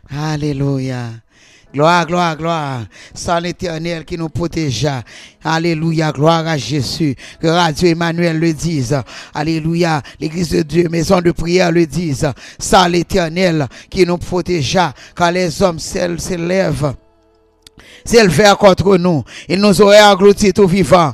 Alléluia. Gloire, gloire, gloire. Sans l'Éternel qui nous protège. Alléluia, gloire à Jésus. Que Radio Emmanuel le dise. Alléluia, l'Église de Dieu, maison de prière le dise. Sans l'Éternel qui nous protège. Quand les hommes s'élèvent, s'élever contre nous, il nous aurait englouti tout vivant.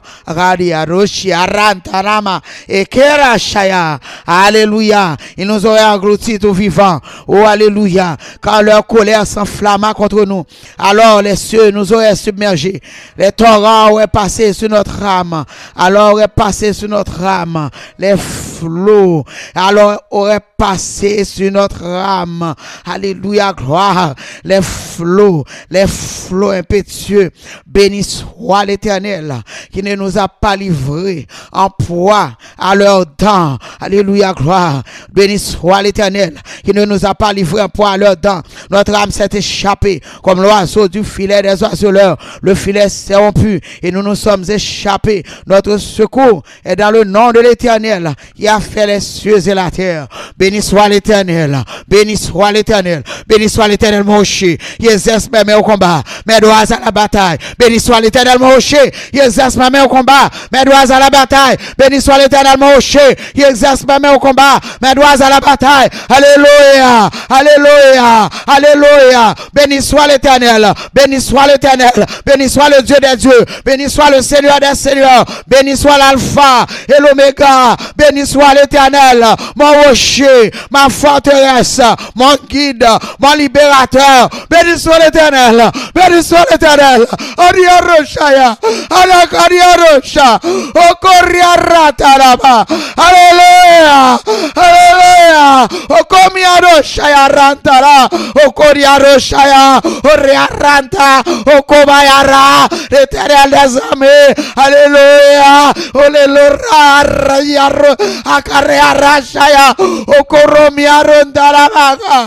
Alléluia. Il nous aurait englouti tout vivant. Oh, alléluia. Quand leur colère s'enflamma contre nous, alors les cieux nous auraient submergés. Les torrents auraient passé sur notre âme. Alors auraient passé sur notre âme. Les flots, alors auraient passé sur notre âme. Alléluia, gloire. Les flots impétueux. Béni soit l'Éternel qui ne nous a pas livrés en proie à leurs dents. Alléluia, gloire. Béni soit l'Éternel qui ne nous a pas livrés en proie à leurs dents. Notre âme s'est échappée comme l'oiseau du filet des oiseleurs. Le filet s'est rompu et nous nous sommes échappés. Notre secours est dans le nom de l'Éternel qui a fait les cieux et la terre. Béni soit l'Éternel. Béni soit l'Éternel. Béni soit l'Éternel, mon rocher. Il exerce mes mains au combat, mes doigts à la bataille. Béni soit l'Éternel, mon rocher. Il exerce ma main au combat, mes doigts à la bataille. Béni soit l'Éternel, mon rocher. Il exerce ma main au combat, mes doigts à la bataille. Alléluia. Alléluia. Alléluia. Béni soit l'Éternel. Béni soit l'Éternel. Béni soit le Dieu des dieux. Béni soit le Seigneur des seigneurs. Béni soit l'Alpha et l'Oméga. Béni soit l'Éternel, mon rocher, ma forteresse, mon guide, mon libérateur. Béni soit l'Éternel. Béni soit l'Éternel. Oriaroshaya. Alakariarosha. Okoriarataraba. Alléluia. Alléluia. Okomiaroshaya rantara. Okoriaroshaya. Oriaranta. Okobayara. L'Éternel des armées. Alléluia. Alléluia. Akarearashaya. Okoromiarondarabaga.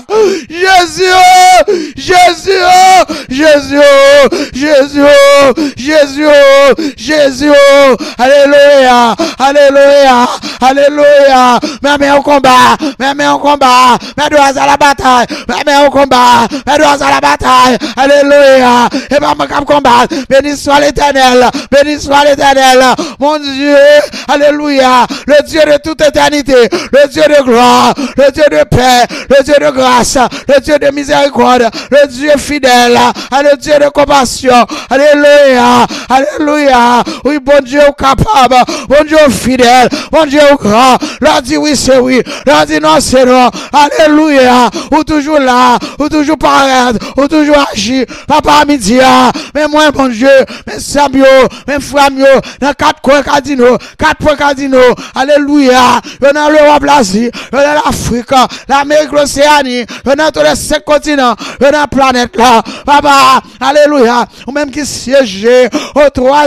Jésus. Jésus. Jésus. Jésus. Jésus. Jésus. Alléluia. Alléluia. Alléluia. Mes mains au combat. Mes mains au combat. Mes doigts à la bataille. Mes mains au combat. Mes doigts à la bataille. Alléluia. Et pas me combattre. Béni soit l'Éternel. Béni soit l'Éternel. Mon Dieu. Alléluia. Le Dieu de toute éternité. Le Dieu de gloire. Le Dieu de paix. Le Dieu de grâce. Le Dieu de miséricorde. Le Dieu fidèle. Le Dieu de compassion. Alléluia. Alléluia. Oui, bon Dieu capable. Bon Dieu fidèle. Bon Dieu grand. Leur dit oui, c'est oui. Leur dit non, c'est non. Alléluia. Ou toujours là. Ou toujours paraître. Ou toujours agir. Papa midi. Mais moi, bon Dieu. Mais Samuel. Mais frère mieux. Dans 4 coins cardinaux. 4 points cardinaux. Alléluia. Dans l'Europe, l'Asie. Dans l'Afrique. L'Amérique, l'Océanie. Dans tous les 5 continents. Dans la planète là. Papa. Alléluia. Ou même qui siège au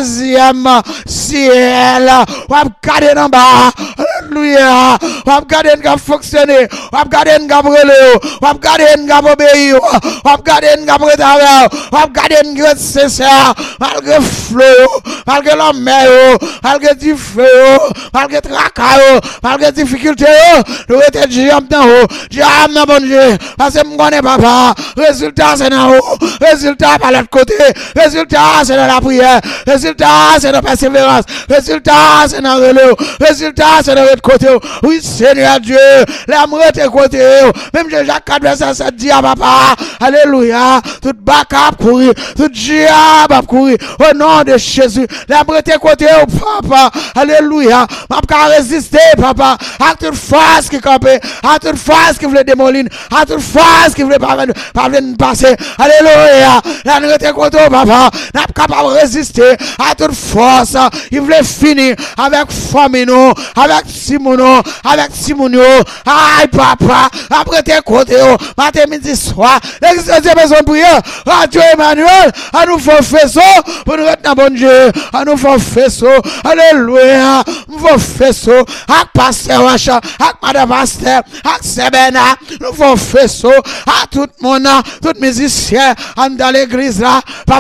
3e ciel. Ou à garder en bas. Alléluia. Ou à garder en fonctionner. Ou à garder en brûler. Ou à garder en obéir. Ou à garder en prétaveur. Ou à garder en sincère. Malgré flot. Malgré la mer. Malgré du feu. Malgré tracas. Malgré difficulté. Nous étions Dieu dans haut. Dieu dans bon Dieu. Parce que je ne connais pas. Résultat, c'est dans haut. Résultat, par l'autre côté. Résultat, c'est dans la prière. Résultat, c'est dans la persévérance. Résultat, c'est dans le relais. Résultat, c'est dans l'autre côté. Oui, Seigneur Dieu. L'amour est de côté. Même Jacques 4, verset 7 dit à papa. Alléluia. Tout backup courir. Tout diable a courir. Au nom de Jésus. L'amour est de côté, papa. Alléluia. Je ne peux pas résister, papa. À toute force qui campe. À toute force qui voulait démolir. À toute force qui voulait pas venir passer. Alléluia. L'amour est de côté, papa. Je ne peux pas résister à toute force. Il voulait finir avec Famino, avec Simono, avec Simonio. Aïe, papa. Après tes côtés, matin, midi, soir. L'église de Dieu besoin de prier. Radio Emmanuel, à nous faire faisceau pour nous être dans bon Dieu. À nous faire faisceau. Alléluia. Nous faire faisceau. Avec pasteur Wacha, avec madame pasteur, avec Sebena. Nous faire faisceau à tout le monde, tout musicien, dans l'église là. Papa, nous faire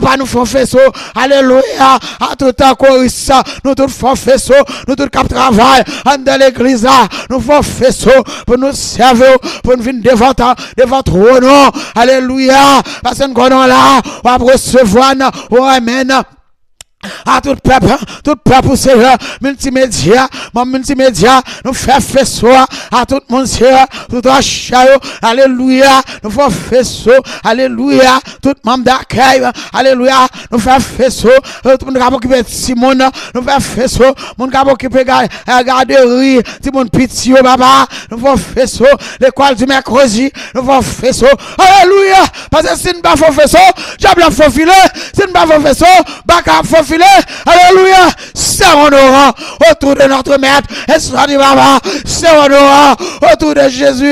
faisceau, alléluia, à tout un chorus, nous tous font faisceau, nous tous cap travail, dans l'église, nous font faisceau pour nous servir, pour nous venir devant votre nom, alléluia, parce que nous sommes là, on va recevoir, amen. À tout peuple, Seigneur, multimédia, nous faisons faisceau, à tout le monde, Seigneur, tout achat, alléluia, nous faisons faisceau, alléluia, tout membre d'accueil, alléluia, nous faisons faisceau, tout le monde qui occupe Simon, nous faisons faisceau, monde qui occupe garderie, tout le monde pitié, papa, nous faisons faisceau, l'école du mercredi, nous faisons faisceau, alléluia, parce que si nous ne faisons pas faisceau, j'aime la faufiler, si nous ne faisons pas faisceau, baka faufiler, alléluia, c'est honorant autour de notre maître, et soit du Baba, c'est honorant autour de Jésus,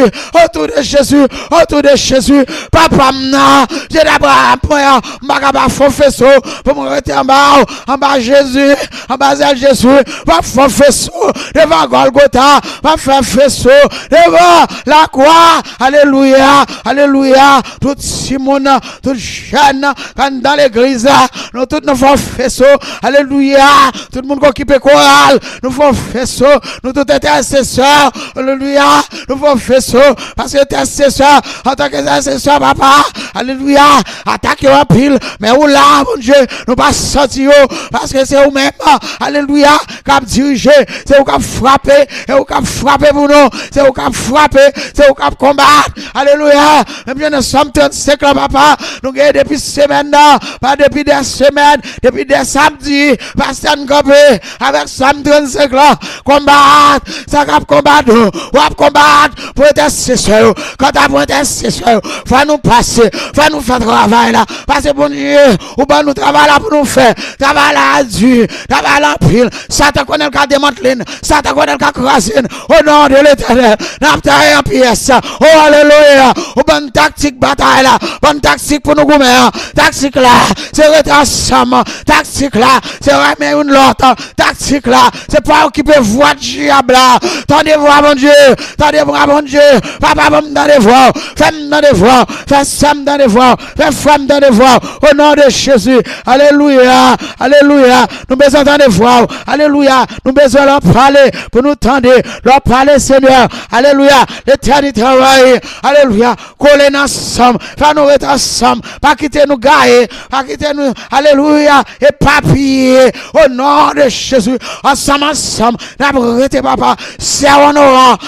autour de Jésus, papa, j'ai d'abord un point, ma faux faisceau, pour me retirer en bas Jésus, en bas Jésus, ma faux faisceau, devant Golgotha, ma faux faisceau, devant la croix, alléluia, tout Simon, tout jeune, dans l'église, nous tous nous faisons faisceau, alléluia, tout le monde qui occupe chorale, nous faisons faisceau, nous tous intercesseurs, alléluia, nous faisons faisceau, parce que intercesseur, en tant qu'intercesseur, papa, alléluia, attaquez en pile, mais où là, mon Dieu, nous pas sortir, parce que c'est vous-même, alléluia, qui a dirigé, c'est vous qui a frappé, et vous qui a frappé pour nous, c'est vous qui a frappé, c'est vous qui a combattre, alléluia, même bien nous sommes 35 ans, papa, nous avons depuis semaine, pas depuis des semaines, depuis des samedis, pasteur Ngobé, avec 35 ans, combattre, ça va combattre, ou à combattre pour intercesseur, quand tu as pour intercesseur, faut nous passer, faut nous faire travail là, parce que bon Dieu, ou bien nous travaillons là pour nous faire, travail là dur, travail là pile, ça te connaît le cas de Montlin, ça te connaît le cas de Crasine, au nom de l'éternel, n'a pas en pièce, oh alléluia, ou bonne tactique bataille là, bonne tactique pour nous gouverner, tactique là, c'est retransement, tactique là, c'est remettre une l'autre, tactique là, c'est pas occuper voix de diable là, tendez-vous mon Dieu, tendez-vous mon Dieu, papa bon dans les voix, femme dans les voix, fais Sam dans les voix, fais femme dans les voix, au nom de Jésus, alléluia, nous besoin dans les voix, alléluia, nous besoin leur parler, pour nous tendre, leur parler Seigneur, alléluia, l'éternité travail, alléluia, coller ensemble, faire nous être ensemble, pas quitter nous gailler, pas quitter nous, alléluia, et papiller, au nom de Jésus, ensemble, n'abrete papa, c'est honorant,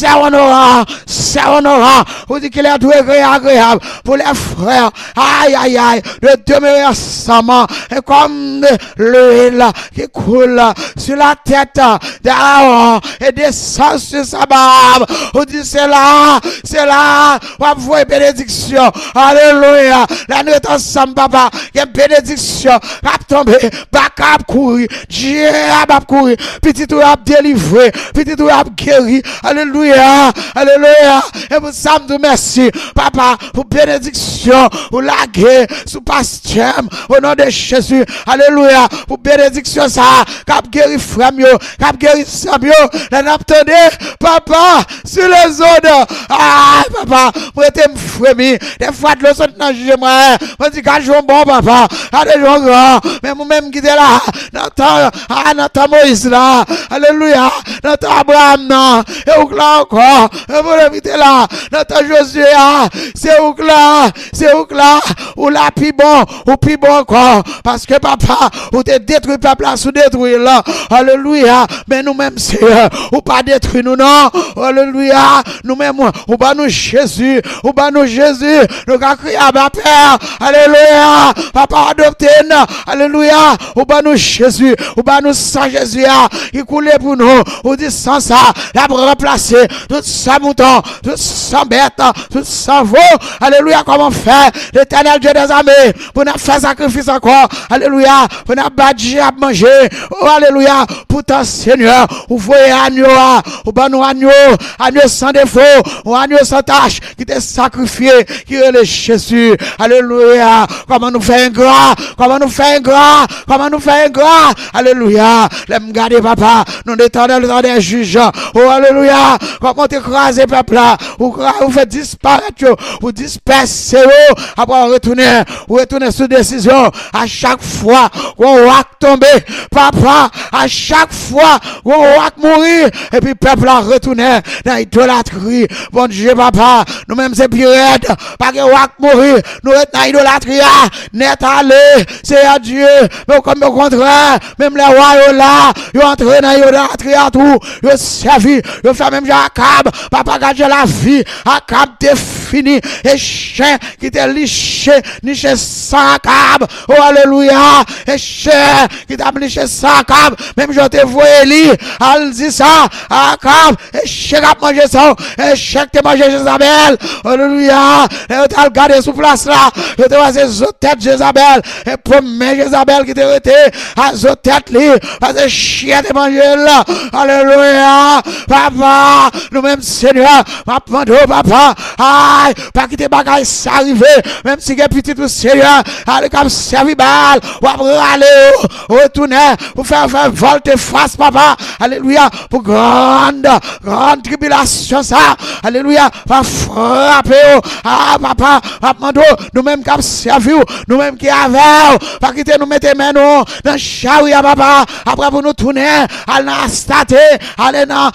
vous dites qu'il est tout agréable pour les frères, aïe, de demeurer ensemble, et comme l'huile qui coule sur la tête d'Aaron et descend sur sa barbe, vous dites c'est là, vous voyez bénédiction, alléluia, la nuit ensemble papa, il y a bénédiction, cap tomber, pas cap courir, Dieu a courir, petit tout a délivré, petit tout a guéri, alléluia, et vous savez merci, papa, pour bénédiction, pour la guerre, sous pasteur, au nom de Jésus, alléluia, pour bénédiction ça, cap guéri frère, cap guéri Samio, l'attendez, papa, sur les zones, papa, vous êtes frémi, des fois de l'eau sont dans le jugement, moi dis qu'à jouer bon papa, à des gens grands, mais moi-même qui était là, Nathan Moïse là, alléluia, Nathan Abraham là, et où là encore, et vous l'évitez là, Nathan Josué, c'est où là, ou là, puis bon encore, parce que papa, ou te détruit peuple là, sous détruit là, alléluia, mais nous-mêmes, Seigneur, ou pas détruit nous, non, alléluia, nous-mêmes, ou pas nous Jésus, nous avons crié à ma Père, alléluia, papa adopté, alléluia, ou pas nous Jésus, ou pas nous sans Jésus, qui coulait pour nous, ou dit sans ça, la remplacer, tout ça mouton, tout ça bête, tout ça veau, alléluia, comment faire, l'éternel Dieu des armées, pour nous faire sacrifice encore, alléluia, pour nous battre à manger, oh alléluia, pour ton Seigneur, vous voyez agneau, ou pas nous agneau sans défaut, ou agneau sans tâche, qui te sacrifié, qui est le Jésus. Alléluia. Comment nous faire un gras, comment nous faire un gras, comment nous faire un gras. Alléluia. L'aime garder, papa. Nous détendons le temps des juges. Oh, alléluia. Comment t'écraser, peuple là. Vous faites disparaître, vous dispersez, après retourner sous décision. À chaque fois, on va tomber, papa. À chaque fois, on va mourir. Et puis, peuple a retourné dans l'idolâtrie. Bon Dieu, papa. Nous-mêmes, c'est pire. Parce que on va mourir. Nous sommes dans l'idolâtrie. Net allé. C'est à Dieu. Mais comme au contraire, même les rois là, ils ont entré dans l'idolâtrie à tout. Ils ont servi. Ils ont fait même Jacob. Papa, gardez la vie. Jacob défini. Et chien qui t'a liché sans Jacob. Oh, alléluia. Et chien qui t'a liché sans Jacob. Même je te vois Eli. Elle dit ça. Jacob. Et chien qui a mangé ça. Et chien qui a mangé Jézabel. Alléluia. Et tu as regardé sous place là. Et tu vois ces autres têtes Jézabel. Et premier Jézabel qui t'a été à ces autres têtes là. Parce que chien t'a mangé là. Alléluia. Papa. Nous-mêmes, Seigneur. Papa. Aïe. Pas quitter bagaille s'arriver. Même si il y a petit tout Seigneur. Allez comme servi balle. Ou après aller. Retourner. Pour faire volte face, papa. Alléluia. Pour grande tribulation ça. Alléluia. Va frapper. Ah, papa. Nous-mêmes qui avons servi. Nous-mêmes qui avons. Pas quitter nous mettre main dans le chariot, papa. Après pour nous tourner. Aller dans Astate. Aller dans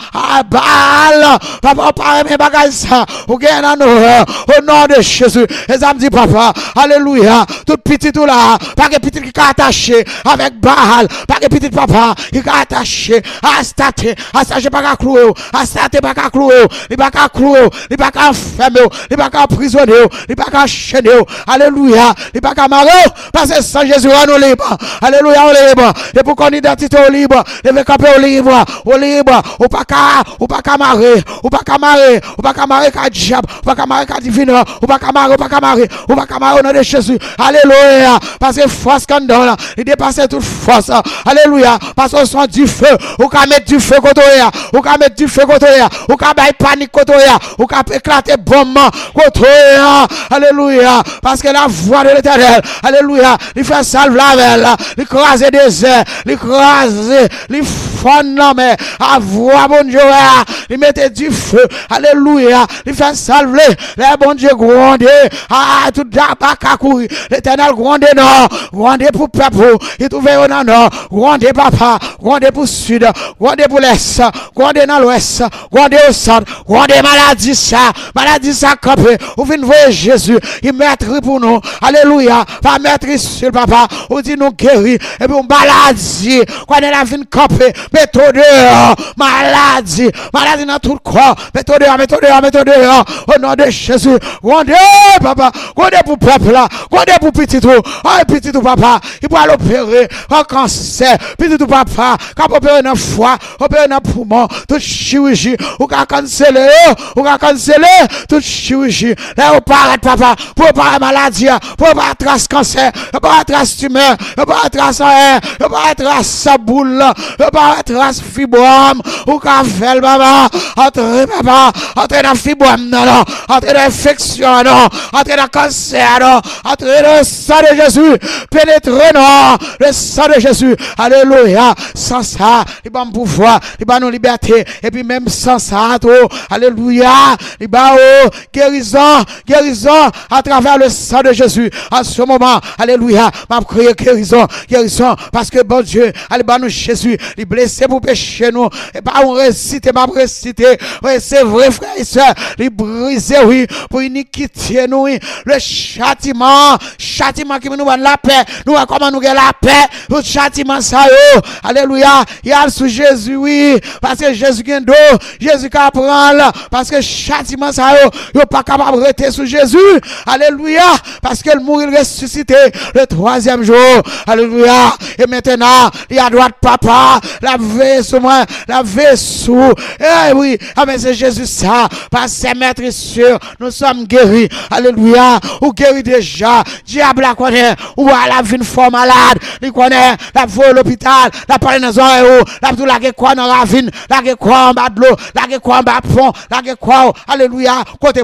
Baal. Papa, pas mes bagages ça. Ou gagne dans nous. Au nom de Jésus. Et ça me dit, papa. Alléluia. Tout petit tout là. Pas que petit qui est attaché avec Baal. Pas que petit papa qui est attaché à Astate. Astate pas qu'à clouer. Astate pas qu'à clouer. Il pas qu'à clouer. Il pas qu'à fermer. Il pas qu'à emprisonner. Il pas qu'à chaîner. Alléluia. Il pas qu'à marrer. Parce que sans Jésus, on est libre. Alléluia, on est libre. Et pour qu'on identité au libre. Il veut camper au libre. Au libre. Ou pas qu'à marrer. Ou pas qu'à marrer. Ou pas qu'à marrer qu'à diable. Ou pas qu'à marrer qu'à divine. Ou pas qu'à marrer. Ou pas qu'à marrer. Ou pas qu'à marrer au nom de Jésus. Alléluia. Parce que force qu'on donne. Il dépasse toute force. Alléluia. Parce qu'on sent du feu. Ou qu'à mettre du feu contre eux. Ou qu'à mettre du feu contre eux. Ou qu'à mettre panique contre eux. Ou qu'à éclater bombe contre eux. Alléluia. Parce que la voix de l'Éternel. Alléluia. Il fait salve la velle. Il crase des airs. Il crase. Il fonde. Mais à voix, bon Dieu. Il mettait du feu. Alléluia. Il fait salve les bon Dieu grondé. Ah, tout d'abord à courir. L'Éternel grondé non. Grondé pour peuple. Il trouve au nord. Grondé papa. Grondé pour sud. Grondé pour l'est. Grondé dans l'ouest. Grondé au centre. Grondé maladie ça. Maladie ça campé. Ou venez voir Jésus. Il mettrait pour nous. Alléluia. Pas mettre sur papa. Ou dit nous guérir. Et puis maladie. Quand elle a vu camper. Mettez dehors. Maladie. Maladie dans tout le corps. Mettez dehors. Mettez dehors. Mettez dehors. Au nom de Jésus. Grondé papa. Grondé pour peuple là. Grondé pour petit tout. Ah, petit tout papa. Il peut aller opérer. Un cancer. Petit tout papa. Quand opérer dans le foie. Opérer dans le poumon. Toute chirurgie. Ou qu'à canceller. Ou qu'à canceller. Toute chirurgie. Là, on paraît papa. Pour pas maladie. Pour pas trace cancer. Pour pas trace tumeur. Pour pas trace air. Pour pas trace boule. Pour pas trace fibrome. Ou qu'à faire papa. Entrez papa. Entrez dans fibrome. Non. Entrez dans infection. Non. Entrez dans cancer. Non. Entrez dans le sang de Jésus. Pénétrez non. Le sang de Jésus. Alléluia. Sans ça, il va me pouvoir. Il va nous liberté. Et puis même sans ça, tout. Alléluia. Il va guérison. Guérison à travers le sang de Jésus. En ce moment, alléluia. M'a crié guérison. Guérison. Parce que bon Dieu, allez, nous Jésus. Il blessé pour pécher nous. Et pas on réciter, m'a réciter. Oui, c'est vrai, frère et soeur. Il brisé, oui, pour iniquité nous, oui. Le châtiment qui nous donne la paix. Nous, comment nous avons la paix. Le châtiment, ça, alléluia. Il y a sous Jésus, oui. Parce que Jésus vient d'eau. Jésus qui apprend là. Parce que châtiment, ça, il n'est pas capable de rester sous Jésus. Alléluia. Parce que le mourir ressuscité le troisième jour. Alléluia. Et maintenant, il y a droit de papa. La veille sous moi. La veille sous. Eh oui. Ah, mais c'est Jésus ça. Parce que maître sûr. Nous sommes guéris. Alléluia. Ou guéris déjà. Diable la connaît. Ou à la vie une fort malade. Il connaît. La voie à l'hôpital. La parole dans les oreilles. La tout la quoi dans la ravine. La quoi en bas de l'eau. La quoi en bas de pont. La quoi. Alléluia. Côté pour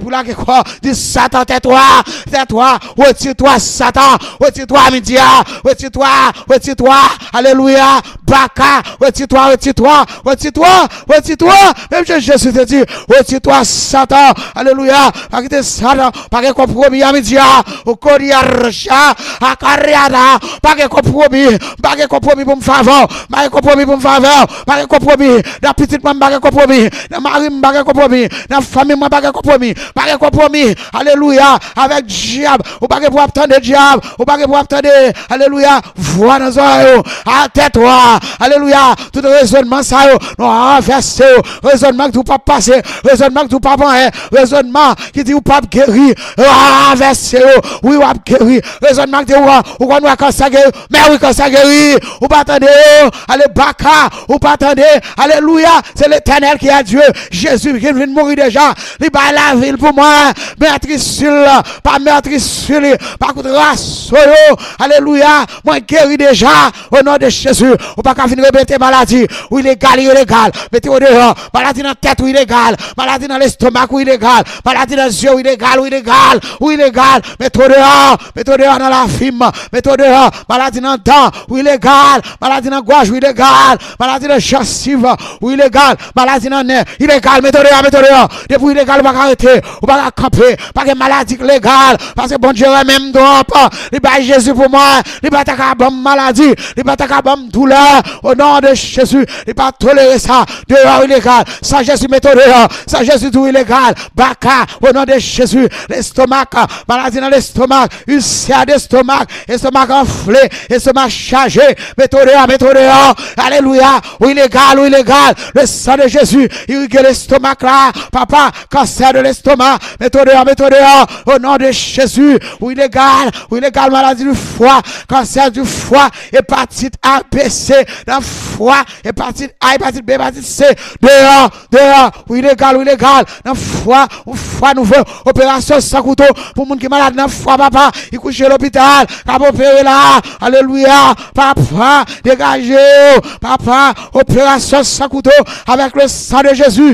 pour la quoi, dit Satan, tais-toi, retire-toi, Satan, retire-toi, Midia, retire-toi, alléluia, Baka, retire-toi, même Jésus te dit, retire-toi, Satan, alléluia, pas que Satan, pas que compromis, Midia, au Koriarcha, à Kariada, pas que compromis pour me faveur, pas que compromis pour me faveur, pas que compromis, dans petite maman, pas que compromis, dans mari, pas que compromis, dans famille, pas que compromis, alléluia, avec diable, ou pas que pour attendre diable, ou pas que pour attendre, alléluia, voix dans oreilles, à tête-toi, alléluia, tout raisonnement, ça, nous renverser, raisonnement que tu pas passer, raisonnement que tu pas prendre, raisonnement qui dit ou pas guérir, renverser, oui, ou pas guérir, raisonnement que tu ou qu'on nous quand ça guérir, mais oui, quand ça guérir, ou pas attendre, allez, baka, ou pas attendre, alléluia, c'est l'éternel qui a Dieu, Jésus qui vient de mourir déjà, il bat la ville pour moi, meurtrissure, pas meurtrissure, pas contre race, alléluia, moi guéri déjà, au nom de Jésus, ou pas qu'à venir répéter maladie, ou illégal, mettez-vous dehors, maladie dans la tête, ou illégal, maladie dans l'estomac, ou illégal, maladie dans les yeux, ou illégal, mettez-vous dehors dans la fime, mettez-vous dehors, maladie dans le dent, ou illégal, maladie dans la gorge, ou illégal, maladie dans la gencive, ou illégal, maladie dans le nez, illégal, mettez-vous dehors, depuis illégal, pas arrêter, ou pas camper, pas que maladie légale, parce que bon Dieu même donc, il bat Jésus pour moi, il bat ta maladie, il bat ta douleur, au nom de Jésus, il pas tolérer ça, dehors illégal, ça Jésus mettez dehors, ça Jésus tout illégal, baka, au nom de Jésus, l'estomac, maladie dans l'estomac, ulcère d'estomac, estomac enflé, estomac chargé, mettez dehors, alléluia, ou illégal, le sang de Jésus, irriguer l'estomac là, papa, cancer de l'estomac, mettez dehors, au nom de Jésus, ou illégal, maladie du foie, cancer du foie, hépatite A, B, C, dans le foie, hépatite A, hépatite B, hépatite C, dehors, ou illégal, dans le foie nouveau, opération sans couteau, pour moun qui malade dans le foie, papa, il couche à l'hôpital, cap opéré là, alléluia, papa, dégagez, papa, opération sans couteau, avec le sang de Jésus,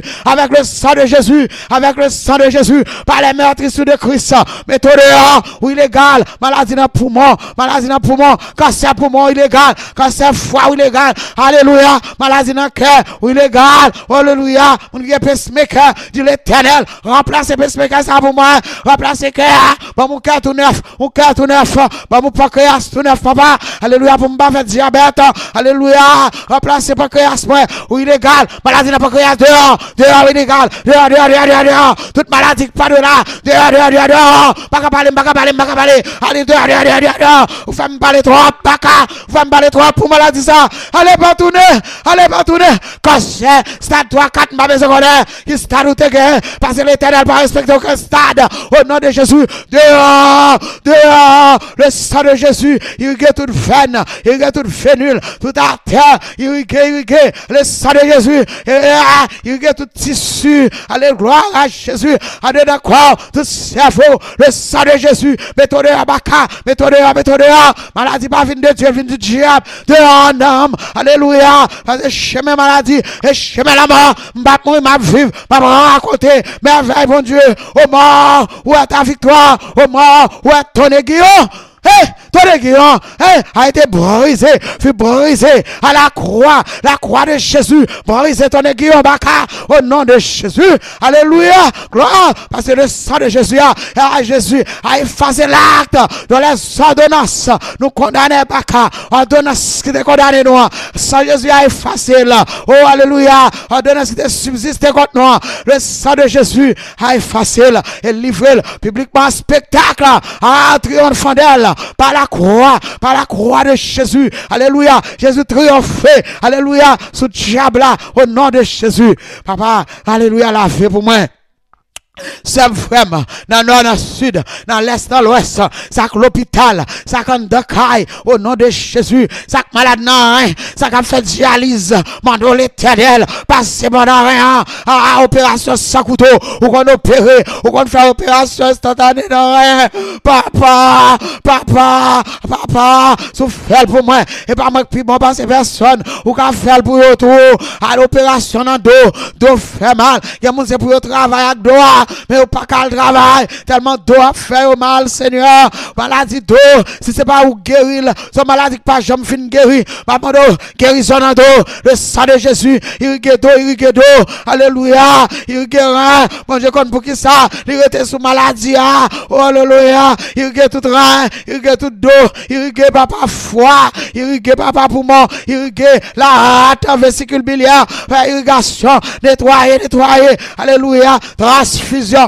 par les meurtrissures de Christ, mettez dehors, ou illégal, maladie dans le poumon, cancer poumon illégal, cancer foie illégal, alléluia, maladie dans le cœur, illégal, alléluia, mon Dieu pacemaker, dit l'éternel, remplacez pacemaker ça pour moi, remplacez cœur, bon mon cœur tout neuf, bon mon pancréas tout neuf, papa, alléluia, pour me battre diabète, alléluia, remplacez pancréas, ou illégal, maladie dans le pancréas, dehors, illégal, dehors, toute maladie pas de là, dehors, pas qu'à parler, allez, dehors, vous faites me parler trop, vous faites me parler trop pour maladie ça, allez pas tourner, quand c'est stade 3, 4, ma maison qui stade où t'es gagné, parce que l'éternel pas respecter aucun stade, au nom de Jésus, dehors, le sang de Jésus, irriguer toute veine, irriguer toute fénule, toute artère, irriguer, le sang de Jésus, irriguer tout tissu, allez, gloire à Jésus, allez d'accord, tout cerveau, le sang de Jésus, mettez dehors, baka, mettez dehors, maladie pas vine de Dieu, vine du diable, dehors, homme, alléluia, parce que chemin maladie, et chemin la mort, m'a vivre, m'a raconter, merveille, bon Dieu, au mort, où est ta victoire, au mort, où est ton aiguillon? Ton aiguillon, a été brisé, fut brisé à la croix de Jésus, brisé ton aiguillon, baka, au nom de Jésus, alléluia, gloire, parce que le sang de Jésus a effacé l'acte de les ordonnances, nous condamnons, baka, ordonnances qui te condamnent nous, sang Jésus a effacé là, oh alléluia, ordonnances qui te subsistent contre nous, le sang de Jésus a effacé là, et livré publiquement spectacle, à triomphant d'elle, par la croix de Jésus, alléluia, Jésus triomphé, alléluia, sous diable là, au nom de Jésus, papa, alléluia, la vie pour moi. C'est vraiment dans le nord, dans le sud, dans l'est, dans l'ouest, ça que l'hôpital, ça qu'on décaille au nom de Jésus, ça que malade non, ça qu'on fait dialyse, mando l'éternel, passez pendant rien, à opération sans couteau, ou qu'on opère, ou qu'on fait opération instantanée dans rien, papa, souffle pour moi, et pas moi qui bon passe personne, ou qu'on fait pour eux tout, à l'opération dans dos fait mal, il y a mon c'est pour travailler avec doigt, mais au pas qu'à le travail, tellement d'eau a fait au mal, Seigneur, maladie d'eau, si c'est pas où guérir, son maladie pas jamais fin guérir, maman d'eau, guérison d'eau, le sang de Jésus, irrigué d'eau, alléluia, irrigué rein, mon Dieu, pour qui ça, il était sous maladie, oh alléluia, irrigué tout rein, irrigué tout d'eau, irrigué papa foie, irrigué papa poumon, irrigué la hâte, vésicule biliaire, irrigation, nettoyer, alléluia, transfusion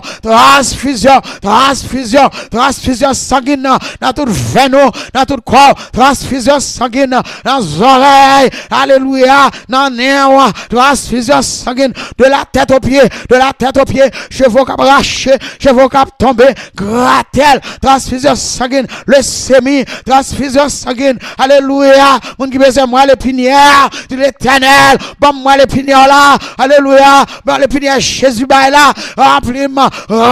sanguine dans toute veine, dans tout corps, transfusion sanguine dans les oreilles, alléluia, dans les nez, transfusion sanguine de la tête aux pieds, chevaux qui arrachés, chevaux qui tombés, gratel, transfusion sanguine, le sémi, transfusion sanguine, alléluia, mon qui besoin moi l'épinière de l'éternel, bon moi l'épinière là, alléluia, bon l'épinière Jésus bah là, remplis-moi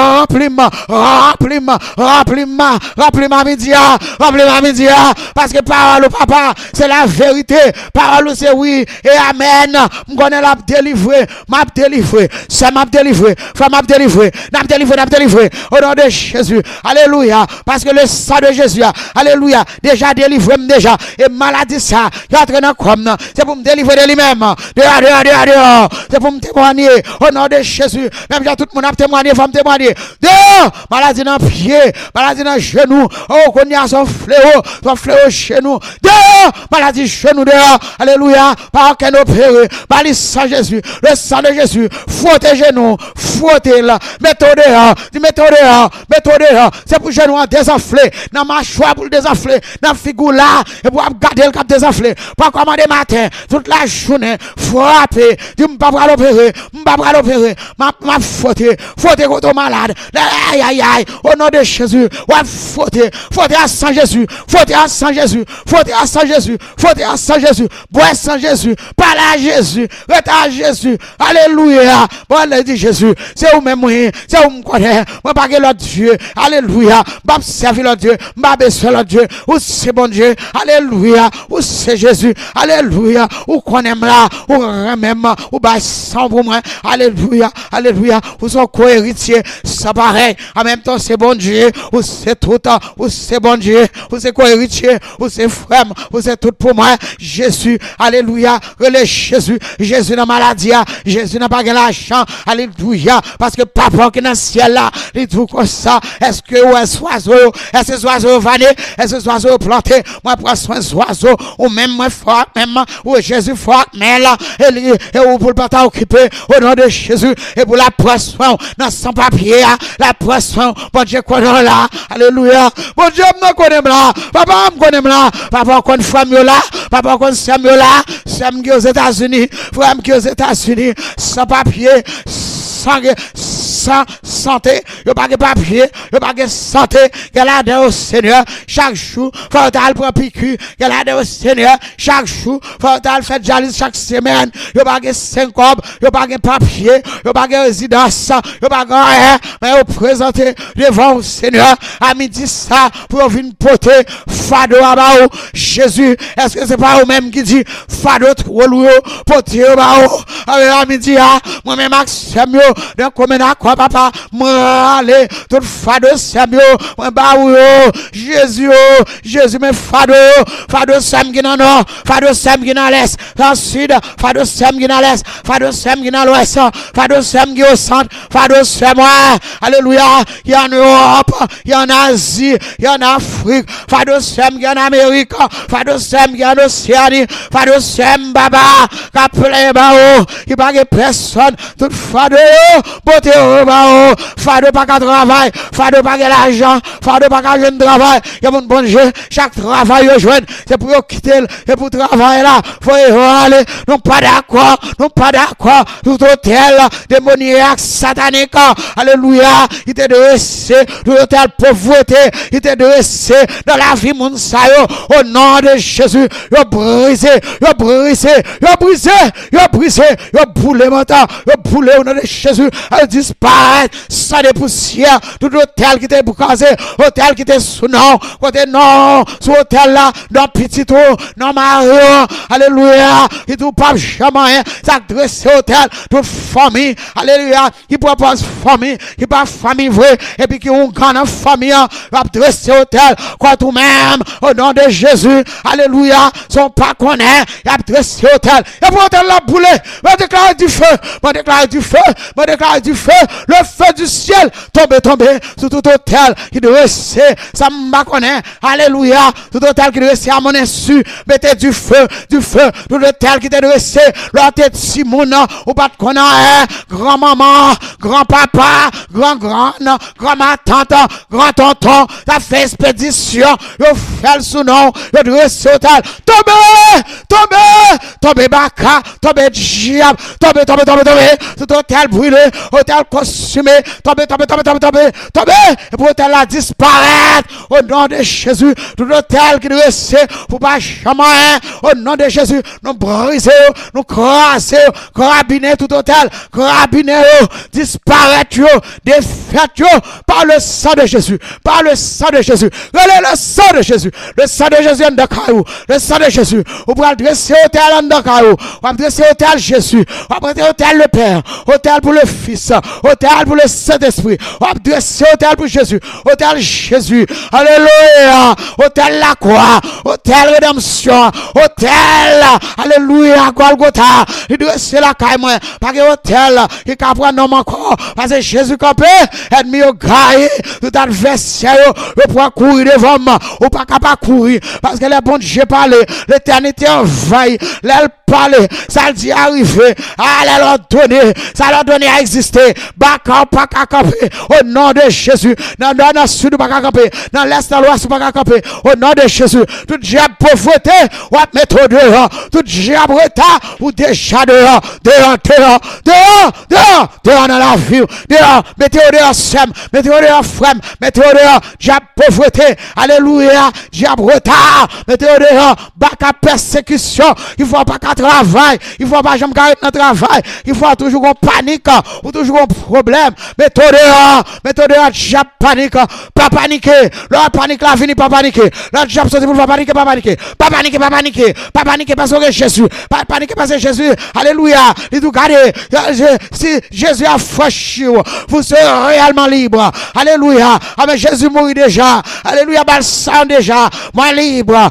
midi, parce que parole papa, c'est la vérité, parole c'est oui et amen, je connais la délivrer, ça m'a délivré, n'a délivré, au nom de Jésus, alléluia, parce que le sang de Jésus, alléluia, déjà délivré déjà, et maladie ça, qui entre dans comme, c'est pour me délivrer de lui-même, dehors, c'est pour me témoigner, au nom de Jésus, même si tout le monde a témoigné, faut me témoigner, dehors, maladie dans le pied, maladie dans le genou, oh, qu'on y a son fléau chez nous, dehors, maladie genou dehors, alléluia, par aucun opéré, par le sang de Jésus, frottez genoux, frottez-le, mettez-le dehors, c'est pour genou à désenfler, dans ma choix pour le désenfler, dans la figure là, et pour garder le cap désenflé, pour commander matin, toute la journée, frapper, tu m'pas pas l'opérer, m'a frotter contre malade, aïe, au nom de Jésus, ouais, frotter à sang Jésus, bois sang Jésus, parle à Jésus, retard Jésus, alléluia, bon, elle dit Jésus, c'est où même moi, c'est où me connaît, moi pas que l'autre Dieu, alléluia, m'a servi l'autre Dieu, m'a baissé l'autre Dieu, ou c'est bon Dieu, alléluia, ou c'est Jésus, alléluia, ou qu'on aime là, ou même, ou bah sans pour moi, alléluia, ou son co-héritier, ça pareil, en même temps c'est bon Dieu, ou c'est tout, ou c'est bon Dieu, ou c'est co-héritier, ou c'est frère, ou c'est tout pour moi, Jésus, alléluia, relais Jésus dans maladie, Jésus n'a pas de l'argent, alléluia, parce que papa qui est dans le ciel là, il dit comme ça, est-ce que ces oiseaux vanés, est-ce que ces oiseaux plantés, moi prends soin des oiseaux, ou même moi fort, même, ou Jésus fort, mais là, et ou pour le pas t'occuper, au nom de Jésus, et pour la poisson, dans son papier, la poisson, bon Dieu connaît là, alléluia, bon Dieu me connaît là, papa me connaît là, papa connaît femme là, papa connaît Sam là, Sam qui aux États-Unis, frère qui aux États-Unis, sans papier, sans santé, il n'y a pas de papier, il n'y a pas de santé, qu'elle a au Seigneur, chaque jour, faut qu'elle prenne piqûre, qu'elle a au Seigneur, chaque jour, faut qu'elle fasse jalis chaque semaine, il n'y a pas de syncope, il n'y a pas de papier, il n'y a pas de résidence, il n'y a pas de rien, mais vous présentez devant le Seigneur, à midi ça, pour venir porter, fado à bas, Jésus, est-ce que c'est pas vous-même qui dit, fado trop lourd, porter à bas, à midi, moi-même, Maxime, d'un commun à quoi, papa, moi, allez, tout fado, Samuel, moi, bah, Jésus, mais fado, Sam qui dans nord, fado, Sam qui dans l'est, dans le sud, fado, Sam qui dans l'est, fado, Sam qui dans l'ouest, fado, Sam qui au centre, fado, Sam, alléluia, il y a en Europe, il y a en Asie, il y a en Afrique, fado, Sam qui en Amérique, fado, Sam qui en Océanie, fado, Sam, baba, qui plein, bah, qui pas de personne, tout fado, beauté, bah, fado, pas qu'à travail, fado, pas qu'à l'argent, fado, pas qu'à jeune travail, il y a mon bon Dieu, chaque travail, c'est pour quitter, et pour travailler là, faut aller, non pas d'accord, tout hôtel, démoniaque, satanique, alléluia, il était dressé, tout hôtel pauvreté, il était dressé dans la vie, mon sayo, au nom de Jésus, il a brisé, il a boulé mental, il a boulé au nom de Jésus, Jésus, disparaître, sans des poussières, tout hôtel qui était boucasé, hôtel qui était sous non, côté non, sous hôtel là, dans petit tout, dans Mario, alléluia, et tout pas jamais, ça dresse hôtel, toute famille, alléluia, qui propose famille, qui pas famille vraie, et puis qui ont grande famille, va dresser hôtel, quoi tout même, au nom de Jésus, alléluia, son pas connaît, il a dressé hôtel, et pour hôtel la boule, va déclarer du feu, va déclarer du feu, va déclarer du feu, le feu du ciel, tomber sur tout hôtel qui dresse, ça m'a connaît, alléluia, tout hôtel qui dresse à mon insu, mettez du feu, tout hôtel qui te dressé, là tête Simon, ou pas de connaître, grand-maman, grand-papa, grand-ma-tante, grand-tonton, ça fait expédition, yo fait le sous-nom, yo dresse hôtel, tombez baka, tombez diable, tombez, tout hôtel brûlé, hôtel consumé, tombez, et pour hôtel là disparaître, au nom de Jésus, tout hôtel qui dresse, pour pas jamais, au nom de Jésus, nous briser, nous craser, carabiner tout hôtel, carabiner, disparaître, défaite, par le sang de Jésus, par le sang de Jésus, le sang de Jésus, le sang de Jésus en Dakaou, le sang de Jésus, on va dresser hôtel en Dakaou, on va dresser hôtel Jésus, on va dresser hôtel le Père, hôtel pour le Fils, hôtel pour le Saint-Esprit, on va dresser hôtel pour Jésus, hôtel Jésus, alléluia, hôtel la croix, hôtel rédemption, hôtel, alléluia, Golgotha, il dresse la caille, moi, pas que hôtel, il peut prendre nom encore, parce que Jésus campé, ennemi au gaï, tout adversaire, il peut courir devant moi, ou pas capable courir, parce que les bons Dieu parlent, l'éternité envahit, l'aile parle, ça dit arriver, à leur donner, ça leur donner à exister, baka pas qu'à camper, au nom de Jésus, dans le sud pas qu'à camper, dans l'est, dans l'ouest pas qu'à camper, au nom de Jésus, tout diable pauvreté, ou à mettre dehors, tout diable retard, ou déjà dehors dans la vie, dehors, mettez dehors sem, mettez dehors frème, mettez dehors diable pauvreté, alléluia, diable retard, mettez dehors, baka persécution, il faut pas qu'à travail, il faut pas jamais garder notre travail, il faut toujours une panique, ou toujours un problème, mettez dehors, diable panique, pas paniquer, la panique la fini, pas paniquer, la diable sorti pour pas paniquer, parce que Jésus, pas paniquer parce que Jésus, alléluia, il tout garder, si Jésus a franchi, vous serez réellement libre, alléluia, mais Jésus mourit déjà, alléluia, balsam déjà, moi libre,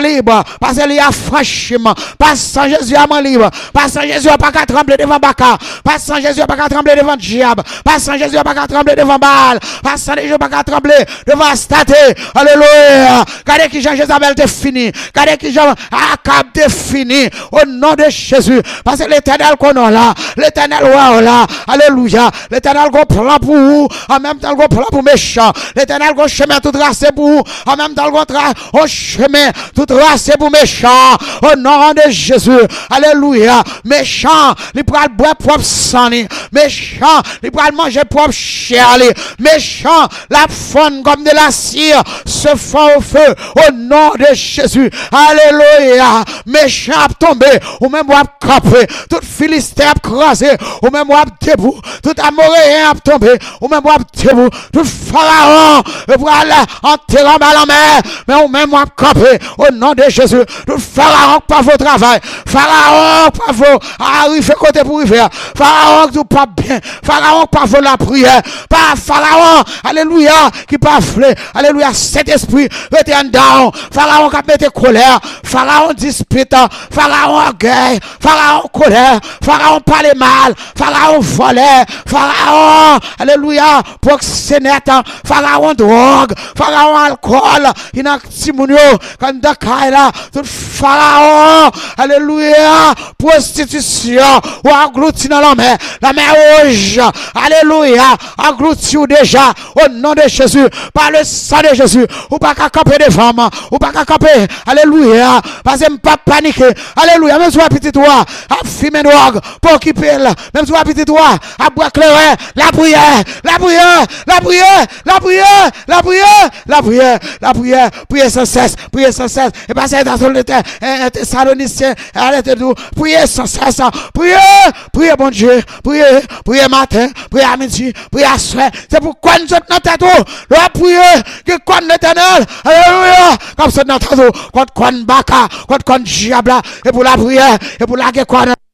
parce qu'il a franchi, parce sans Jésus à moi libre, parce sans Jésus a pas qu'à trembler devant Baka, parce sans Jésus a pas qu'à trembler devant diable, parce sans Jésus a pas qu'à trembler devant Baal, parce sans Jésus a pas qu'à trembler devant Staté, alléluia, regardez qui Jean-Jézabel est fini, regardez qui Jean-Akab est fini, au nom de Jésus, parce que l'éternel qu'on a là, l'éternel roi là, alléluia, l'éternel qu'on prend pour vous, en même temps qu'on prend pour méchant, l'éternel qu'on chemin tout tracé pour vous, en même temps qu'on chemin tout tracé pour méchant, au nom de Jésus, alléluia, méchant, il pourra boire propre sang, méchant, il pourra manger propre chair, méchant, la faune comme de la cire se fond au feu, au nom de Jésus, alléluia, méchant tombé, ou même wap camper, tout Philistin a crasé, ou même wap debout, tout Amoréen a tombé, ou même wap debout, tout Pharaon, voilà, enterré à la mer, mais ou même wap camper, au nom de Jésus, tout Pharaon pas vos travail, Pharaon pas vos arriver côté pour arriver, Pharaon tout pas bien, Pharaon pas vos la prière, pas Pharaon, alléluia, qui pas flé, alléluia, cet esprit, return down, Pharaon qui mette colère, Pharaon dispute, Pharaon orgueil, Pharaon colère, Pharaon parle mal, Pharaon volait, Pharaon, alléluia, proxénète, Pharaon drogue, Pharaon alcool, il a Simonio, quand Dakaïla, tout Pharaon, alléluia, prostitution, ou englouti dans la mer rouge, alléluia, englouti ou déjà, au nom de Jésus, par le sang de Jésus, ou pas qu'à camper devant moi, ou pas qu'à camper, alléluia, parce que pas paniquer, alléluia, même si vous petit toi, à fumer drogue, pour occuper, même si vous petit toi, à boire clair, la prière, priez sans cesse, et pas ça dans le Thessaloniciens, arrêtez-vous, priez sans cesse, priez, bon Dieu, priez, prier matin, prier à midi, prier à soir. C'est pour qu'on nous notre tête, le prier, que qu'on l'éternel, alléluia, comme ça notre tête, contre qu'on baka, contre qu'on diable, et pour la prière, et pour la guerre.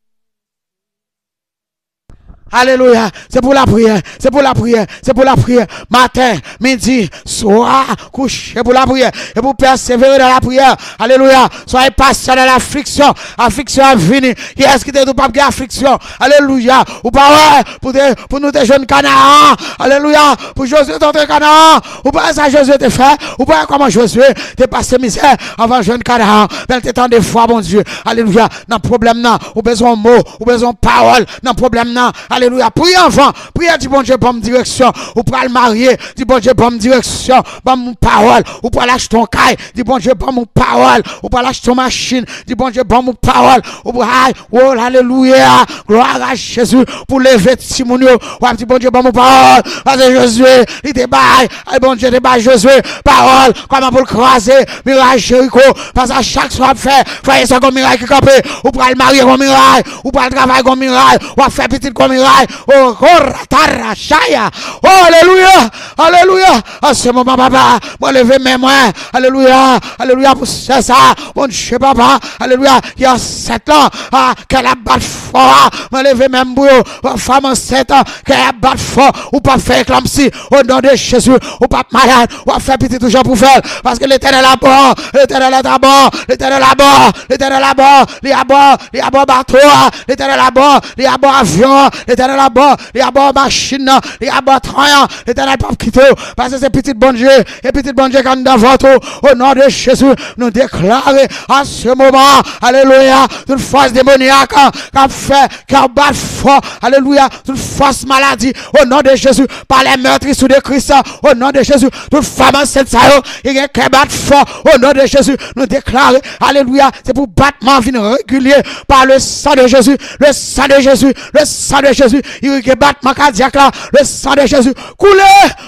Alléluia, c'est pour la prière, c'est pour la prière, c'est pour la prière. Matin, midi, soir, coucher pour la prière et pour persévérer dans la prière. Alléluia, soyez patient dans l'affliction. Affliction à venir. Qui est-ce qui te dit pas de affliction? Alléluia, ou pas pour nous des jeunes Canaan. Alléluia, pour Josué t'entrer Canaan. Ou pas ça Josué te fait, ou pas comment Josué t'es passé misère avant jeune Canaan. Mais t'es tant de fois, bon Dieu. Alléluia, dans problème là, ou besoin de mots, ou besoin de paroles, dans problème là. Alléluia. Priez enfant. Priez, dit bon Dieu, bonne direction. Ou pour le marier. Dit bon Dieu, bonne direction. Bonne parole. Ou pour lâcher ton caille. Dit bon Dieu, bonne parole. Ou pour lâcher ton machine. Dit bon Dieu, bonne parole. Ou pour oh, alléluia. Gloire à Jésus. Pour lever Timonio. Ou dit bon Dieu, bonne parole. Parce que Josué, il te baille. Bon Dieu, te baille Josué. Parole. Comment pour le croiser. Miracle Jéricho. Parce que chaque soir fait. Voyez ça comme miracle qui campe. Ou pour le marier comme miracle. Ou pour le travail comme miracle. Ou faire petit comme miracle. Oh, tarachaya. Oh, alléluia. Alléluia. À ce moment, papa, moi, levez mes mains. Alléluia. Alléluia pour ça. Bon Dieu, papa. Alléluia. Il y a 7 ans. Ah, qu'elle a battu fort. Moi, levez même boulot. Femme en 7 ans. Qu'elle a battu fort. Ou pas faire éclampsie. Au nom de Jésus. Ou pas malade. Ou faire petit toujours pour faire. Parce que l'éternel est là-bas. L'éternel est là-bas. L'éternel est là-bas. L'éternel est là-bas. Il y a bas bateau. L'éternel est là-bas. Il y a bas avion. L'éternel là-bas, il y a bas machine, il y a bas train, l'éternel pas quitter, parce que c'est petit bon Dieu, et petit bon Dieu quand nous avons au nom de Jésus, nous déclarons à ce moment, alléluia, toute force démoniaque, qui fait, qui bat fort, alléluia, toute force maladie, au nom de Jésus, par les meurtres sous de Christ, au nom de Jésus, toute femme enceinte, il y a qui bat fort, au nom de Jésus, nous déclarons, alléluia, c'est pour battement venir régulier par le sang de Jésus, le sang de Jésus, le sang de Jésus, il y a battement cardiaque là, le sang de Jésus, couler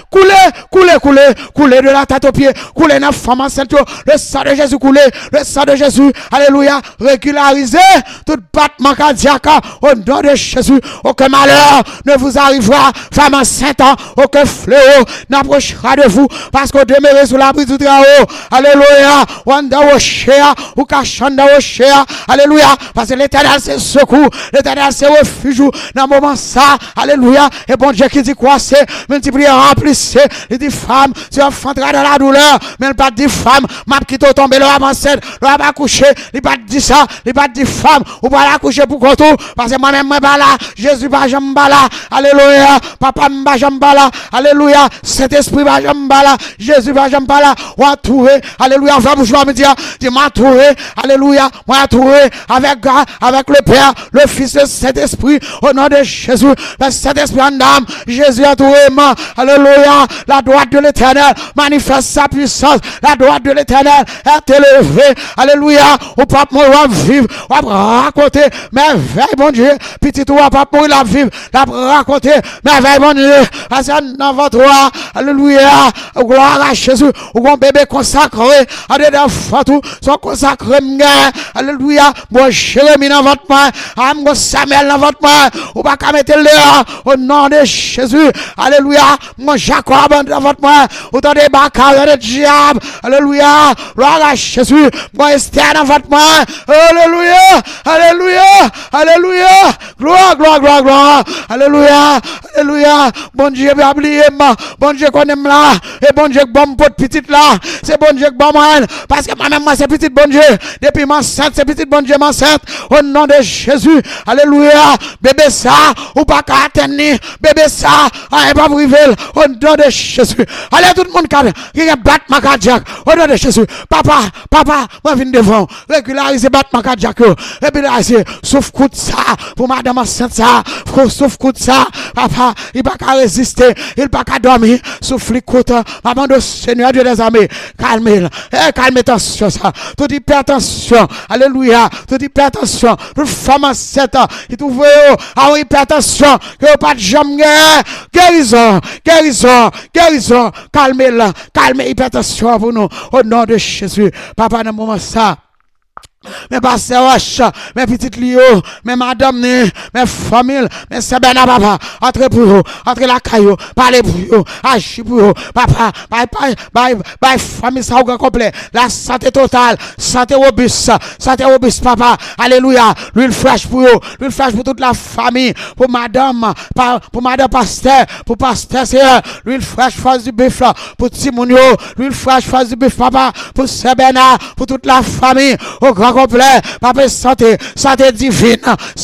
de la tête aux pieds, couler dans la femme enceinte, le sang de Jésus couler, le sang de Jésus, alléluia, régulariser tout battement cardiaque au nom de Jésus, aucun malheur ne vous arrivera, femme enceinte, aucun fléau n'approchera de vous, parce que demeurez sous l'abri du Très-Haut, alléluia, wanda oshea, ou kachanda oshea, alléluia, parce que l'éternel c'est secours, l'éternel c'est refuge, dans moment ça, alléluia, et bon Dieu qui dit quoi c'est, multiplier, remplissez, il dit femme, tu enfanteras dans la douleur, mais il pas dit femme, m'a quitté tomber le avancé, le va coucher, il pas dit ça, il pas dit femme, ou pas la coucher pour qu'on tout, parce que moi-même, moi pas là, Jésus pas jamais là, alléluia, papa pas jamais là, alléluia, Saint-Esprit pas jamais là, Jésus pas jamais là, on a trouvé, alléluia, frère Bouchoir me dit, m'a trouvé, alléluia, moi a trouvé, avec le Père, le Fils et Saint-Esprit, au nom de Jésus, le Saint-Esprit en âme, Jésus a trouvé, alléluia, la droite de l'Éternel manifeste sa puissance, la droite de l'Éternel est élevée, alléluia, au pape moi va vivre, on va raconter merveille, mon Dieu, petit ou pape moi la vivre, la raconter merveille, mon Dieu, parce que dans votre roi, alléluia, gloire à Jésus, ou un bébé consacré, à des enfants tout, sont consacrés, alléluia, moi Jérémie dans votre main, moi Samuel dans votre main, ou pas qu'à mettre l'air, au nom de Jésus, alléluia, moi Jacob dans votre main, autant des bacarres de diable, alléluia, gloire à Jésus, moi Esther dans votre main, alléluia, alléluia, alléluia, gloire, alléluia, alléluia, bon Dieu, bon Dieu qu'on aime là, et bon Dieu, bon pote petite là, c'est bon Dieu, bon moi, parce que moi-même, moi c'est petit bon Dieu, depuis ma sainte, c'est petit bon Dieu, ma sainte, au nom de Jésus, alléluia, bébé ça, ou pas qu'à atteindre, bébé ça, pas privé, au nom de Jésus, allez tout le monde qui a battu ma cardiaque, au nom de Jésus, papa, moi viens devant, régulariser battre ma cardiaque, régulariser, sauf coup de ça, pour madame enceinte ça, sauf coup de ça, papa, il pas qu'à résister, il pas qu'à dormir, sauf les côtes, maman de Seigneur Dieu des armées, calmez, calmez tension ça, toute hypertension, alléluia, toute hypertension, toute femme enceinte, qui trouve à hypertension, que pas de jambe, guérison, calmez hypertension pour nous, au nom de Jésus, papa, dans le moment ça, mes pasteur Roche, mes petites Lio, mes madame, mes familles, mes sebena papa, entre pour vous, entre la caillou, parlez pour vous, agis pour vous, papa, bye, famille ça au grand complet, la santé totale, santé robuste, papa, alléluia, l'huile fraîche pour vous, l'huile fraîche pour toute la famille, pour madame pasteur, pour pasteur c'est l'huile fraîche face du bœuf, pour Timonio, l'huile fraîche face du bœuf, papa, pour sebena, pour toute la famille, au grand complet, papa, santé divine,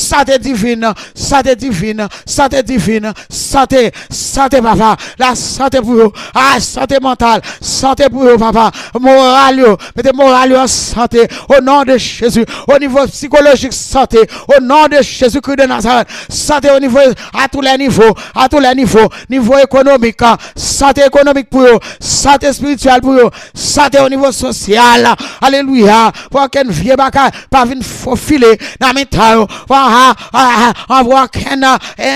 papa, la santé pour vous, santé mentale, santé pour vous, papa, moral, mettez moral en santé, au nom de Jésus, au niveau psychologique, santé, au nom de Jésus-Christ de Nazareth, santé au niveau, à tous les niveaux, niveau économique, santé économique pour vous, santé spirituelle pour vous, santé au niveau social, alléluia, pour qu'un vieux baka pas venir faufiler dans mes temps, voir qu'un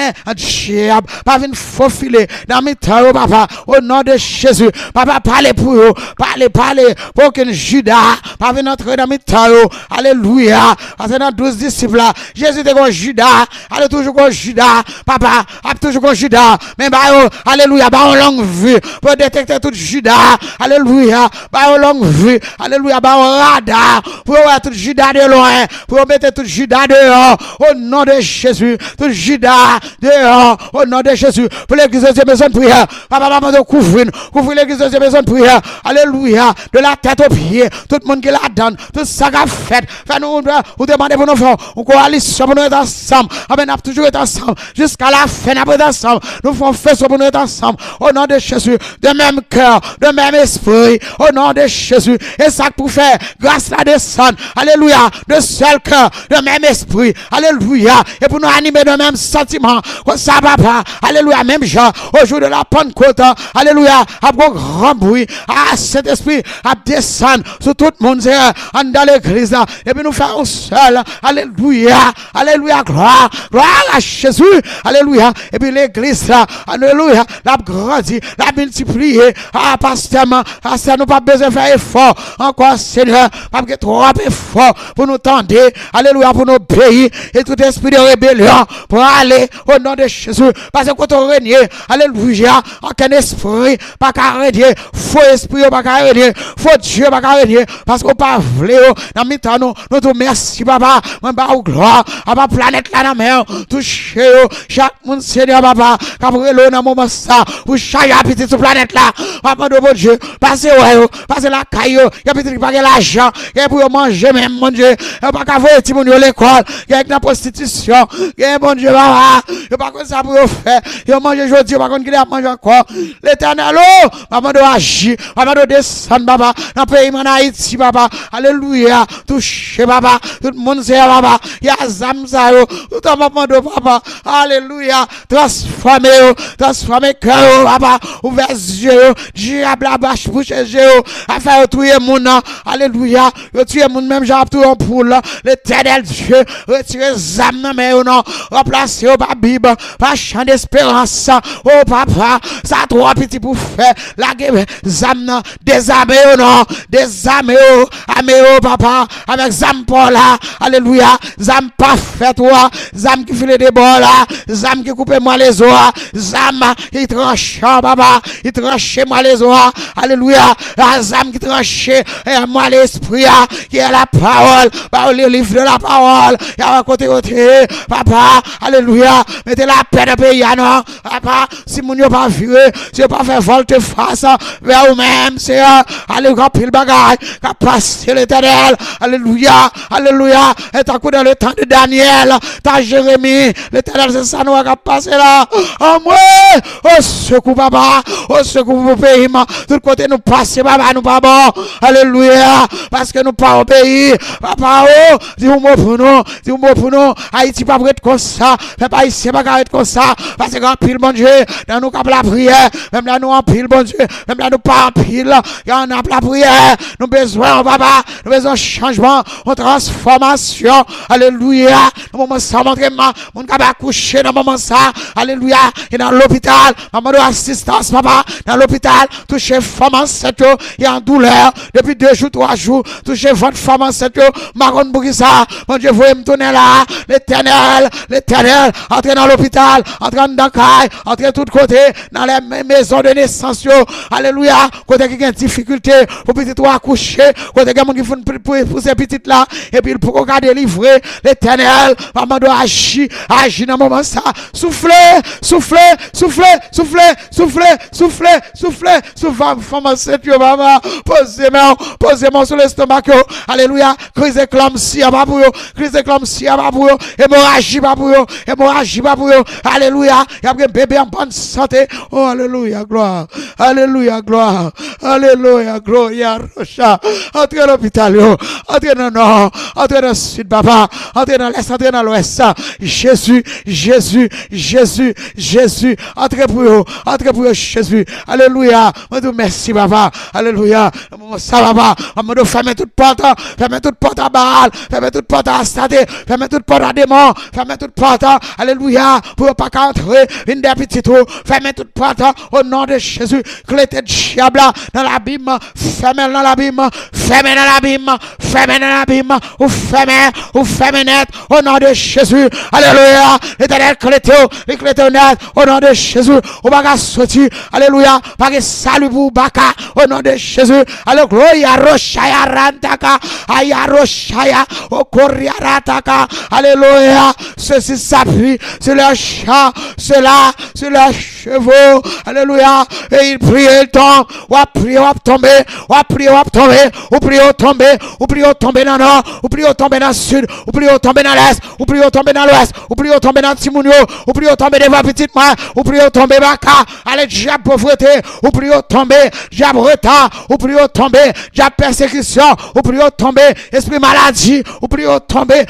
diable pas venir faufiler dans mes temps, papa, au nom de Jésus, papa, parlez pour vous, parlez, pour qu'un Judas pas venir entrer dans mes temps, alléluia, parce que dans 12 disciples, Jésus était comme Judas, allez toujours comme Judas, papa, toujours comme Judas, mais alléluia, en longue vue, pour détecter tout Judas, alléluia, en longue vue, alléluia, en radar, pour voir tout Judas de loin, pour mettre tout Judas dehors, au nom de Jésus, tout Judas dehors, au nom de Jésus, pour l'église de Dieu, maison de prière, papa, couvrir l'église de Dieu, maison de prière, alléluia, de la tête aux pieds, tout le monde qui la donne, tout ça qu'a fait, nous demander pour nous faire, une coalition pour nous être ensemble, amen, nous toujours être ensemble, jusqu'à la fin, nous être ensemble, nous faisons faire pour nous être ensemble, au nom de Jésus, de même cœur, de même esprit, au nom de Jésus, et ça pour faire, grâce la descendre, alléluia, de seul cœur, de même esprit, alléluia, et pour nous animer de même sentiment, comme ça, papa, alléluia, même genre, au jour de la Pentecôte, alléluia, à grand bruit, à cet esprit, à descendre sur tout le monde, dans l'église, et puis nous faire seul, alléluia, gloire à Jésus, alléluia, et puis l'église, alléluia, la grandit, la multiplier, pasteur, nous pas besoin de faire effort, encore Seigneur, pas que trop effort pour nous tendre, alléluia, pour nous obéir, et tout esprit de rébellion, pour aller au nom de Jésus, parce que quand on règne, alléluia, aucun esprit, pas qu'à régner, faux esprit, pas qu'à régner, faux Dieu, pas qu'à régner, parce qu'on pas voulu, dans mes temps, nous te merci, papa, mon bas au gloire, à ma planète là, dans la mer, touchez, chaque monde, Seigneur, papa, qu'après l'eau, dans moment ça, ou chaque petite sur planète là, papa de bon Dieu, passez, passez la caillou, il y a petit qui pas l'argent, il y a pour manger, même, mon Dieu, il n'y a pas qu'à voir, petit mon Dieu, l'école, il y a la prostitution, il y a bon Dieu, papa, il n'y a pas que ça pour faire, il y a mangé aujourd'hui, par contre, il y a mangé encore, l'éternel, papa de agir, papa de descendre, papa, dans le pays, en Haïti, papa, alléluia, touchez, papa, tout le monde, c'est papa, il y a Zamzaro, tout le monde de papa, alléluia, transformez cœur, papa, ouvert yeux, diable à bâche, bouche yeux, afin de tuer mon nom, alléluia, tuer mon même genre tout en poule, l'éternel Dieu, retirez Zam, mais non, remplacez au Bible, par chant d'espérance, oh papa, ça trois petits pour faire, la guerre, Zam, désarmez au nom, désarmez au, amé au papa, avec Zam Paula, alléluia, Zam parfait, toi, Zam qui fait des bords là, Zam qui coupe moi les os, Zam, il tranche, papa, il tranche moi les os, alléluia, Zam qui tranche, moi l'esprit, qui est la parole, par le livre de la parole, il y a un côté, papa, alléluia, mettez la paix de pays, non, papa, si mon Dieu pas vu, si vous pas fait volte face vers vous-même, c'est alléluia, pile bagaille, qui a passé l'éternel, alléluia, et à coup dans le temps de Daniel, t'as Jérémie, l'éternel, c'est ça, nous a passé là, oh moi, au secours, papa, au secours, pour pays, tout côté nous passer, papa, nous pas bon, alléluia, parce que nous pas au pays, papa, oh, dis-moi pour nous, Haïti pas prêt comme ça, mais pas ici, pas être comme ça, parce que en pile, bon Dieu, dans nous cap la prière, même là nous en pile, bon Dieu, même là nous pas en pile, il y en a la prière, nous besoin, papa, nous besoin changement, de transformation, alléluia, dans moment ça, montrez-moi, mon cap a couché dans moment ça, alléluia, et dans l'hôpital, maman de assistance, papa, dans l'hôpital, touché femme enceinte, il y a en douleur, depuis 2 jours, 3 jours, touché votre femme enceinte, ancêtre, marron pour qui ça, mon Dieu, vous me tourner là, l'éternel, entrez dans l'hôpital, entrez dans le caille, entrez de tous côtés, dans les maisons de naissance, alléluia, côté qui a une difficulté, pour petit toi accoucher, côté qui a qui font pour ces petites là, et puis pour qu'on délivrer, l'éternel, maman doit agir dans le moment ça, soufflez, femme enceinte, maman, posez-moi sur l'estomac, alléluia, crise éclampsie à babou, hémorragie babou, alléluia, il y a un bébé en bonne santé, oh alléluia, gloire, alléluia, gloria, rocha, entrez à l'hôpital, entrez dans le nord, entrez dans le sud, papa, entrez dans l'est, entrez dans l'ouest, Jésus, entrez pour eux, Jésus, alléluia, merci, papa, alléluia, ça papa, fermez toute porte à Baal, fermez toute porte à Stade, fermez toute porte à démon, fermez toute porte, alléluia, pour pas qu'entrer une des petites trous, fermez toute porte au nom de Jésus, clé de diable dans l'abîme, fermez dans l'abîme, ou fermez net, au nom de Jésus, alléluia, l'éternel clé net, au nom de Jésus, au baga sorti, alléluia, pas que salut pour baka, au nom de Jésus, alléluia, roshaya rantaka, ayaroshaya, au koriarataka, alléluia, ceci s'appuie sur le chat, cela, sur les chevaux, alléluia, et il prie, il tombe, ou a prié, ou a tombé, ou prié, ou prié, ou tomber dans le nord, ou prié, ou tomber dans le sud, ou prié, ou tomber dans l'est, ou prié, ou tomber dans l'ouest, ou prié, ou tomber dans Timounio, ou prié, ou tomber devant petite main, ou prié, ou tomber baka, allez, diable pauvreté, ou prié, ou tomber, diable retard, ou prié, ou tomber, diable persécution, ou prié, ou tomber, esprit maladie, ou prié, ou tomber,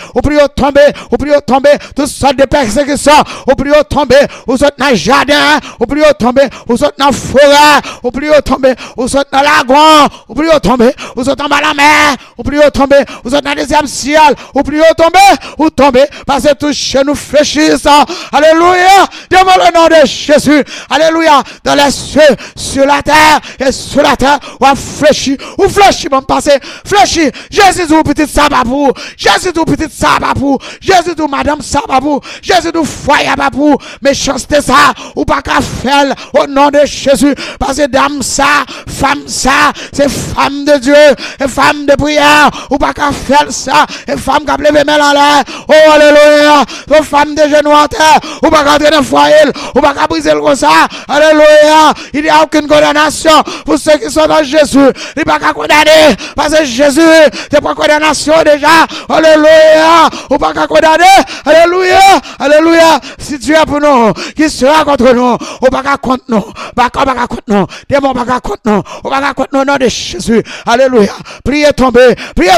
toutes sortes de persécutions, ou prié, ou tomber, ou sortent dans le jardin, ou prié, ou tomber, ou sortent dans la forêt, ou prié, ou tomber, ou sortent dans la lagon, ou prié, ou tomber, ou sortent en bas la mer, ou prié, ou tomber, ou sortent dans le deuxième ciel, ou prié, ou tomber, parce que tout chez nous fléchissent, alléluia, devant le nom de Jésus, alléluia, dans les cieux, sur la terre, et sur la terre, ou fléchit, mon passé, fléchit, Jésus ou petite sababou, Jésus ou petite sababou, Jésus ou madame sababou, Jésus ou foyer babou, méchanceté ça, ou pas qu'à faire, au nom de Jésus, parce que dame ça, femme ça, c'est femme de Dieu, et femme de prière, ou pas qu'à faire ça, et femme qui a levé main en l'air, oh alléluia, aux femmes de genoux en terre, ou pas qu'à entrer dans le foyer, ou pas qu'à briser le comme ça, alléluia, il n'y a aucune condamnation pour ceux qui sont dans Jésus, il n'y a pas qu'à condamner, parce que Jésus, c'est pas condamnation déjà, alléluia, ou pas qu'à condamner, alléluia, si Dieu est pour nous, qui sera contre nous, ou pas qu'à contre nous, pas qu'à contre nous, démon pas qu'à contre nous, ou pas qu'à contre nous, au nom de Jésus, alléluia, priez tomber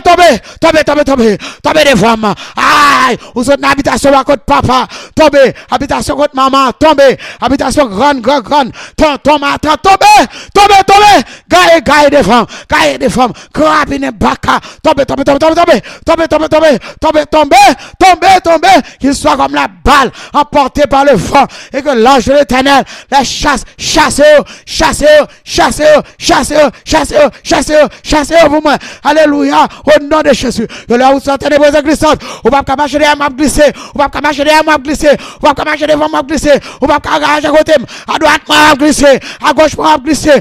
des femmes, aïe, vous êtes dans l'habitation à côté papa, tombez, habitation contre maman, tombez, habitation grande, tombez, gaïe des femmes, carabine baka, tombez, qu'il soit comme la balle, emporté par le vent, et que l'ange de l'Éternel la chassez-eux pour moi, alléluia, au nom de Jésus, que là où sont ténébreuses glissantes, on va pas marcher derrière moi glisser, on va pas marcher derrière moi glisser, on va pas marcher devant moi glisser, on va pas marcher à côté, à droite moi glisser, à gauche moi glisser,